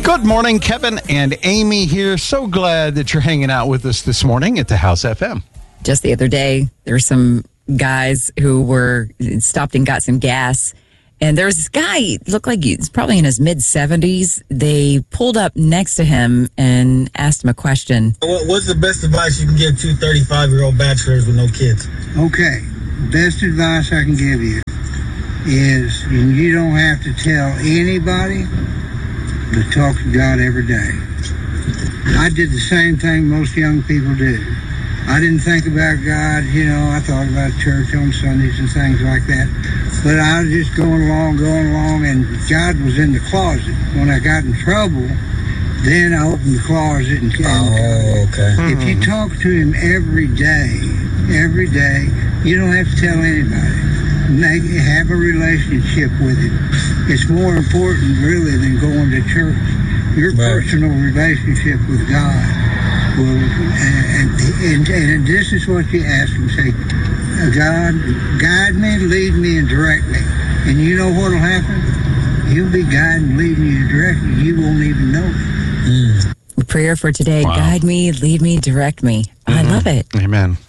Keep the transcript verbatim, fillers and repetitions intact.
Good morning, Kevin and Amy here. So glad that you're hanging out with us this morning at the House F M. Just the other day, there were some guys who were stopped and got some gas. And there was this guy, looked like he's probably in his mid seventies. They pulled up next to him and asked him a question. What's the best advice you can give to thirty-five-year-old bachelors with no kids? Okay, best advice I can give you is you don't have to tell anybody, but talk to God every day. I did the same thing most young people do. I didn't think about God, you know, I thought about church on Sundays and things like that. But I was just going along, going along, and God was in the closet. When I got in trouble, then I opened the closet and came. Oh, okay. If you talk to him every day, every day, you don't have to tell anybody. Make, have a relationship with him. It's more important, really, than going to church. Your Right. personal relationship with God. Well, and, and, and this is what you ask him. Say, God, guide me, lead me, and direct me. And you know what will happen? He'll be guiding, leading you, directing you. You won't even know it. Prayer for today, Wow. guide me, lead me, direct me. I Mhm. love it. Amen.